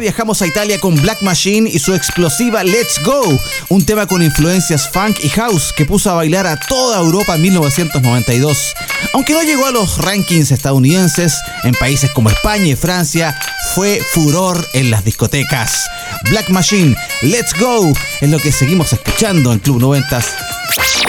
viajamos a Italia con Black Machine y su explosiva Let's Go, un tema con influencias funk y house que puso a bailar a toda Europa en 1992. Aunque no llegó a los rankings estadounidenses, en países como España y Francia fue furor en las discotecas. Black Machine, Let's Go, es lo que seguimos escuchando en Club 90s.